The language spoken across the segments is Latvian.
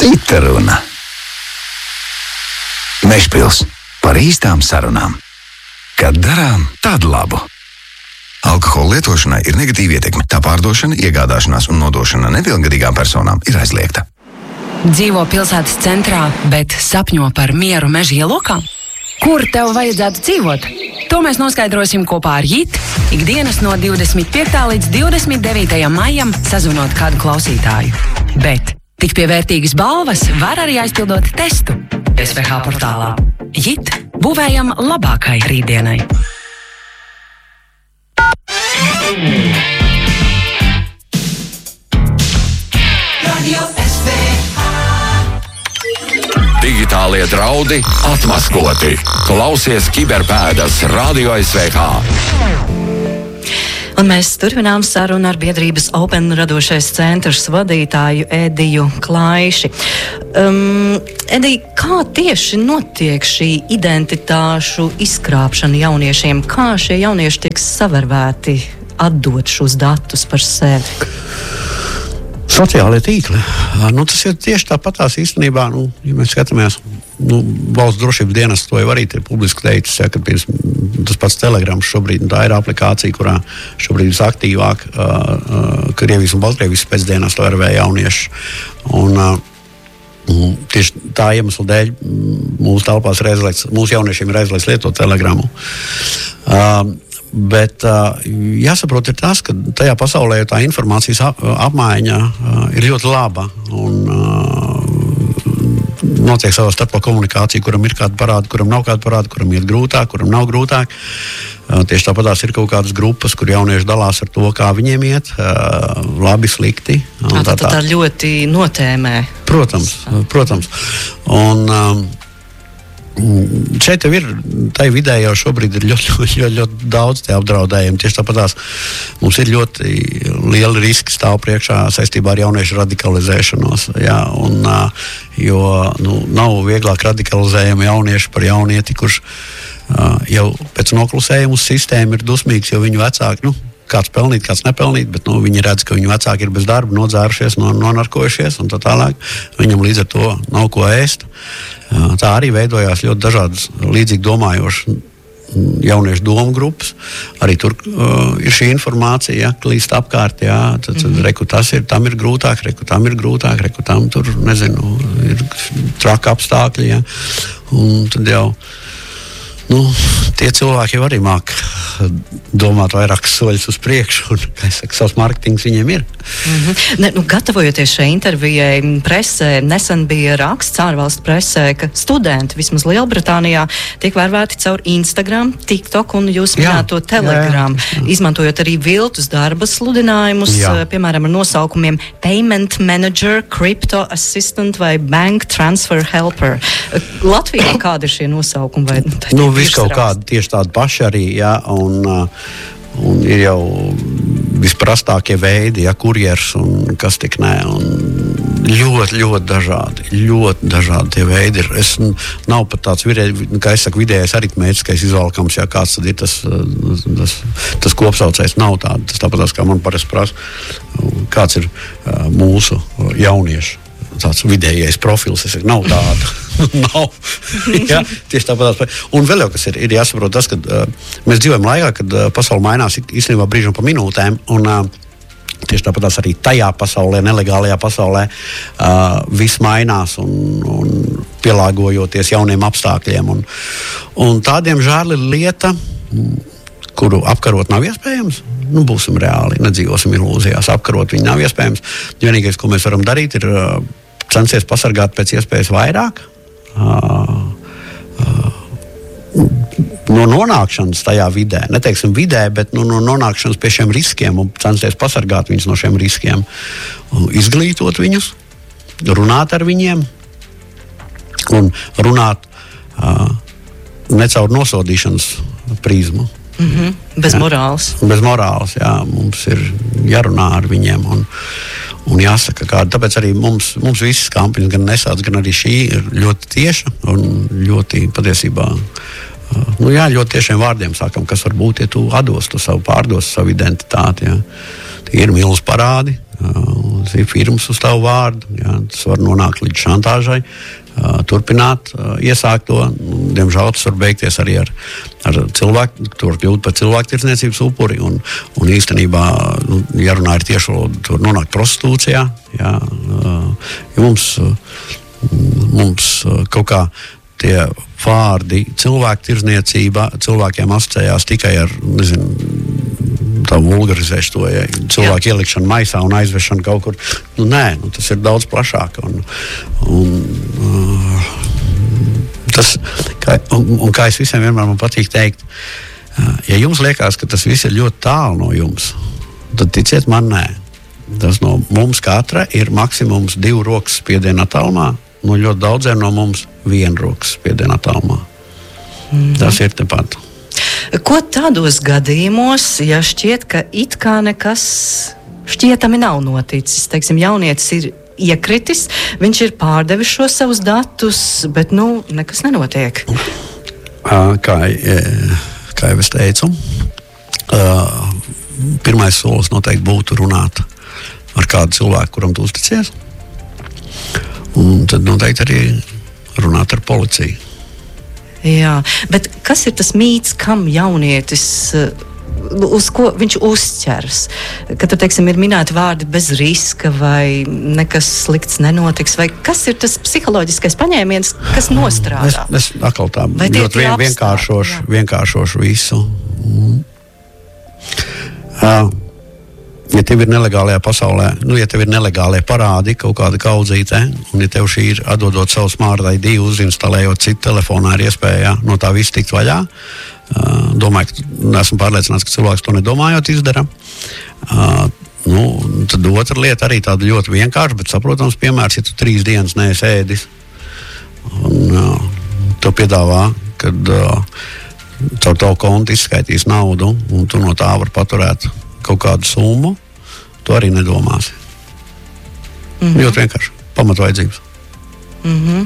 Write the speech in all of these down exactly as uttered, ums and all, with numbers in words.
Cita runa. Mežpils par īstām sarunām. Kad darām tādu labu. Alkohola lietošanai ir negatīva ietekme. Tā pārdošana, iegādāšanās un nodošana nepilngadīgām personām ir aizliegta. Dzīvo pilsētas centrā, bet sapņo par mieru meža ielokā? Kur tev vajadzētu dzīvot? To mēs noskaidrosim kopā ar J I T, ikdienas no divdesmit piektā līdz divdesmit devītajam maijam sazvanot kādu klausītāju. Bet tik pie vērtīgas balvas var arī aizpildot testu S V H portālā. J I T – būvējam labākai rītdienai. Radio S V H. Digitālie draudi atmaskoti. Klausies Kiberpēdas Radio S V H. Un mēs turpinām sarunu ar biedrības Open radošais centrs vadītāju Ediju Klaiši. Um, Edija, kā tieši notiek šī identitāšu izkrāpšana jauniešiem? Kā šie jaunieši tiek savērvēti atdot šos datus par sevi? Sociālie tīkli. Nu, tas ir tieši tāpatās īstenībā, nu, ja mēs skatāmies, nu, valsts drošības dienas to jau arī ir publiski teicis, ja, ka pirms, tas pats Telegrams šobrīd, tā ir aplikācija, kurā šobrīd visaktīvāk uh, uh, Krievijas un Baltkrievijas pēcdienās to R V jaunieši. Un uh, tieši tā iemesla dēļ mūsu telpās ir aizliegts, mūsu jauniešiem ir aizliegts lietot Telegramu. Uh, Bet uh, jāsaprot ir tas, ka tajā pasaulē tā informācijas ap, apmaiņa uh, ir ļoti laba un uh, notiek savā starpā komunikācija, kuram ir kāda parāda, kuram nav kāda parāda, kuram ir grūtāk, kuram nav grūtāk. Uh, tieši tāpatās ir kaut kādas grupas, kur jaunieši dalās ar to, kā viņiem iet, uh, labi, slikti. Tā, tā, tā, tā ļoti notēmē. Protams, protams. Un um, šeit jau ir, tai vidē jau šobrīd ir ļoti, ļoti, ļoti, ļoti daudz tie apdraudējumi. Tieši tāpatās mums ir ļoti lieli riski stāv priekšā saistībā ar jauniešu radikalizēšanos. Jā, un, jo nu, nav vieglāk radikalizējami jaunieši par jaunieti, kurš uh, jau pēc noklusējuma uz sistēmu ir dusmīgs, jo viņu vecāki, nu, kāds pelnīt, kāds nepelnīt, bet nu, viņi redz, ka viņu vecāki ir bez darba, nodzērušies, nonarkojušies un tā tālāk. Viņam līdz ar to nav ko ēst. Tā arī veidojās ļoti dažādas līdzīgi domājošas jauniešu domu grupas. Arī tur uh, ir šī informācija, ja, klīst apkārt, jā, tad, tad mm-hmm. reku tas ir, tam ir grūtāk, reku tam ir grūtāk, reku tam tur, nezinu, ir traka apstākļi, ja. Un tad jau nu, tie cilvēki jau arī māk domāt vairākus soļus uz priekšu, un, kā es saku, savs mārketings viņiem ir. Mm-hmm. Ne, nu, gatavojoties šai intervijai, presē nesen bija raksts ārvalstu presē, ka studenti, vismaz Lielbritānijā, tiek vērvēti caur Instagram, TikTok un jūs minēto Telegram, jā, jā. Izmantojot arī viltus darba sludinājumus, jā. Piemēram, ar nosaukumiem Payment Manager, Crypto Assistant vai Bank Transfer Helper. Latvijā kādi ir šie nosaukumi? Vai, nu, viss kaut kādi tieši tādi paši arī, jā, un, un ir jau visprastākie veidi, ja, kurjers un kas tik nē, un ļoti, ļoti dažādi, ļoti dažādi tie veidi ir. Es nav pat tāds, virē, kā es saku, vidējais aritmētiskais izvalkams, ja kāds tad ir tas, tas, tas kopsaucējs, nav tāda, tas tāpatās, kā man parasti prasa, kāds ir uh, mūsu jauniešu. Tāds vidējais profils, es saku, nav tāda. nav. ja, tieši tāpat. Un vēl jau, kas ir, ir jāsaprot tas, ka uh, mēs dzīvojam laikā, kad uh, pasaule mainās īstenībā brīžam pa minūtēm, un uh, tieši tāpat arī tajā pasaulē, nelegālajā pasaulē, uh, viss mainās un, un pielāgojoties jauniem apstākļiem. Un, un tādiem žēl ir lieta, kuru apkarot nav iespējams. Nu, būsim reāli, nedzīvosim ilūzijās. Apkarot viņu nav iespējams. Vienīgais, ko mēs varam darīt, ir uh, censties pasargāt pēc iespējas vairāk uh, uh, no nonākšanas tajā vidē. Neteiksim vidē, bet nu, no nonākšanas pie šiem riskiem un censties pasargāt viņus no šiem riskiem. Uh, izglītot viņus, runāt ar viņiem un runāt uh, ne caur nosodīšanas prizmu. Mm-hmm. Bez jā. morāls. Bez morāls, jā. Mums ir jārunā ar viņiem un, un jāsaka, kā, tāpēc arī mums, mums visas kampaņas, gan nesāds, gan arī šī ir ļoti tieša un ļoti patiesībā, nu jā, ļoti tiešiem vārdiem sākam, kas var būt, ja tu atdos tu savu pārdos, savu identitāti, jā. Tie ir milz parādi, uh, firmas uz tavu vārdu, jā, tas var nonākt līdz šantāžai, uh, turpināt, uh, iesākt to. Diemžēl tas var beigties arī ar, ar cilvēku, tur kļūt par cilvēku tirdzniecības upuri, un, un īstenībā, nu, ja runā ir tieši valoda, tur nonākt prostitūcijā, jā, uh, ja mums, uh, mums uh, kaut kā tie vārdi cilvēku tirdzniecība cilvēkiem asociējās tikai ar, nezinu, tā vulgarizēšu to, ja cilvēku ielikšanu maisā un aizvešanu kaut kur. Nu, nē, nu, tas ir daudz plašāk. Un, un, uh, tas, kā, un, un kā es visiem vienmēr man patīk teikt, uh, ja jums liekas, ka tas viss ir ļoti tālu no jums, tad ticiet man, nē. Tas no mums katra ir maksimums divu rokas spiedienu attālumā, no ļoti daudziem no mums vienu rokas spiedienu attālumā. Mm. Tas ir tepat. Ko tādos gadījumos, ja šķiet, ka it kā nekas šķietami nav noticis, teiksim, jaunietis ir iekritis, viņš ir pārdevis šos savus datus, bet, nu, nekas nenotiek? Kā, kā jau es teicu, pirmais solis noteikti būtu runāt ar kādu cilvēku, kuram tu uzticies, un tad noteikti arī runāt ar policiju. Jā, bet kas ir tas mīts, kam jaunietis, uz ko viņš uzķers? Kad tur, teiksim, ir minēti vārdi bez riska vai nekas slikts nenotiks, vai kas ir tas psiholoģiskais paņēmiens, kas nostrādā? Es, es atkal tā ļoti vien, vienkāršošu, vienkāršošu visu. Mm. Uh, ja tev ir nelegālajā pasaulē, nu, ja tev ir nelegālie parādi, kaut kāda kaudzīte, un ja tev šī ir, atdodot savu smart I D, uzinstalējot citu telefonā, ir iespēja no tā viss tikt vaļā. Uh, domāju, ka esmu pārliecināts, ka cilvēks to nedomājot izdara. Uh, nu, tad otra lieta arī tāda ļoti vienkārša, bet saprotams piemērs, ja tu trīs dienas neesi ēdis, un uh, to piedāvā, kad uh, caur tavu kontu izskaitīs naudu, un tu no tā var paturēt kaut kādu summu, to arī nedomāsi. Mm-hmm. Ļoti vienkārši, pamatvajadzības. Mm-hmm.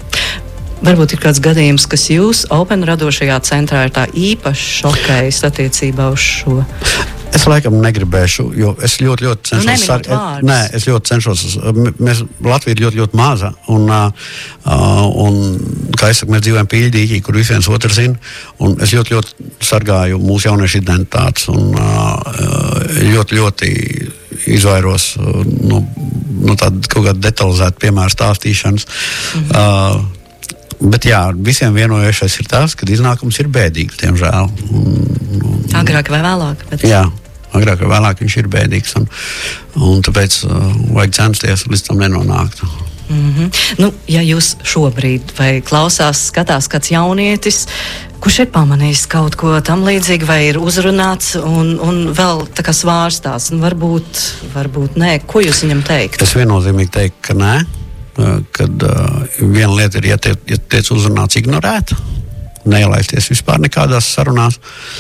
Varbūt ir kāds gadījums, kas jūs Open radošajā centrā ir tā īpaši šokējis attiecībā uz šo? Es laikam negribēšu, jo es ļoti, ļoti cenšos... Nu, neminot vārdus. Nē, es ļoti cenšos... Mēs, Latvija ir ļoti, ļoti maza, un, uh, un kā es saku, mēs dzīvojam pīļdīķī, kur visi viens otru zina, un es ļoti, ļoti sargāju mūsu jauniešu identitātes, un uh, ļoti, ļoti izvairos uh, no, no tāda kaut kāda detalizēta piemēra stāstīšanas. Mm-hmm. Uh, bet jā, visiem vienojošais ir tas, ka iznākums ir bēdīgs, diemžēl. Un, un, agrāk vai vēlāk. Bet... Jā, agrāk vai vēlāk viņš ir bēdīgs, un, un tāpēc uh, vajag censties līdz tam nenonākt. Mm-hmm. Nu, ja jūs šobrīd vai klausās, skatās kāds jaunietis, kurš ir pamanījis kaut ko tam līdzīgi, vai ir uzrunāts un, un vēl tā kā svārstās, un varbūt, varbūt nē, ko jūs viņam teikt? Es viennozīmīgi teiktu, ka nē, kad uh, viena lieta ir, ja tiek, ja tiek uzrunāts ignorēt, neielaisties vispār nekādās sarunās.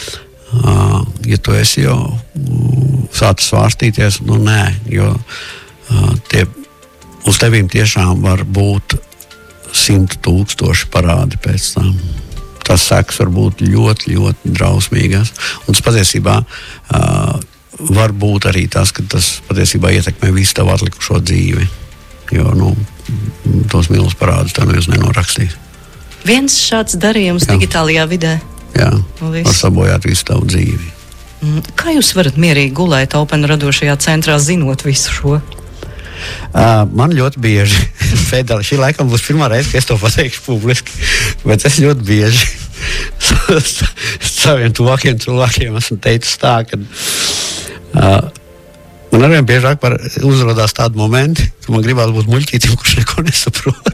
Uh, ja tu esi jau uh, sācis svārstīties, nu nē, jo uh, tie uz tevīm tiešām var būt simt tūkstoši parādi pēc tam. Tas sekas var būt ļoti, ļoti drausmīgas. Un tas patiesībā uh, var būt arī tas, ka tas patiesībā ietekmē visu tavu atlikušo dzīvi. Jo, nu, tos milzus parādus tā neviens nenorakstīs. Viens šāds darījums Jā. Digitālajā vidē. Jā, var sabojāt visu tavu dzīvi. Kā jūs varat mierīgi gulēt Open radošajā centrā, zinot visu šo? Uh, man ļoti bieži, pēdējā, šī laikam būs pirmā reize, ka es to pateikšu publiski, bet es ļoti bieži saviem tuvākiem cilvēkiem esmu teicis tā, ka uh, man arvien biežāk par uzrodās tādi momenti, ka man gribās būt muļķītim, kurš neko nesaprot.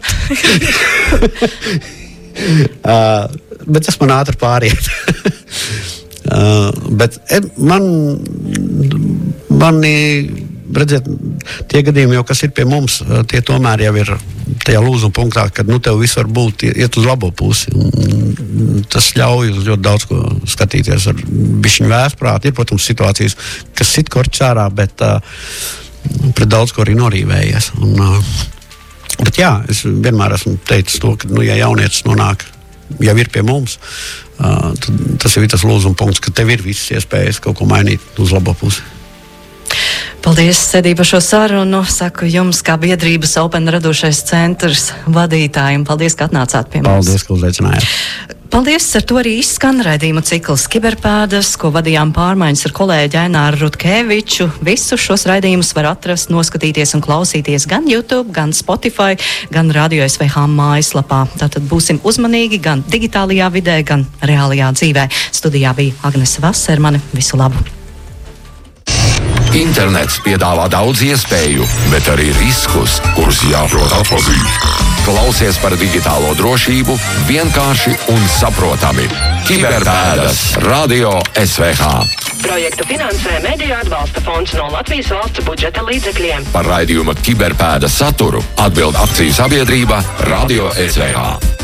uh, bet tas man ātri pāriet. uh, bet e, man mani, redziet, tie gadījumi jau, kas ir pie mums, tie tomēr jau ir tajā lūzuma punktā, kad nu tev viss var būt iet uz labo pusi. Un tas ļauj uz ļoti daudz ko skatīties ar bišķiņu vēsprāti. Ir, protams, situācijas, kas sit korķis ārā, bet uh, pret daudz ko arī norīvējies. Un, uh, bet jā, es vienmēr esmu teicis to, ka, nu, ja jaunietis nonāk, jau ir pie mums, uh, tad tas ir tas lūzuma punkts, ka tev ir visas iespējas kaut ko mainīt uz labo pusi. Paldies, Sedī, par šo sarunu. Saku jums, kā biedrības Open radošais centrs vadītājiem. Paldies, ka atnācāt pie mums. Paldies, ka uzaicinājāt. Paldies, ar to arī izskan raidījumu cikls Kiberpēdas, ko vadījām pārmaiņas ar kolēģi Aināru Rutkeviču. Visus šos raidījumus var atrast, noskatīties un klausīties gan YouTube, gan Spotify, gan Radio S V H mājaslapā. Tātad būsim uzmanīgi gan digitālajā vidē, gan reālajā dzīvē. Studijā bija Agnese Vasermane. Visu labu! Internets piedāvā daudz iespēju, bet arī riskus, kurus jāprot atpazīt. Klausies par digitālo drošību vienkārši un saprotami. Kiberpēdas Radio S V H. Projektu finansē Mediju atbalsta fonds no Latvijas valsts budžeta līdzekļiem. Par raidījuma Kiberpēdas saturu atbild akciju sabiedrība Radio S V H.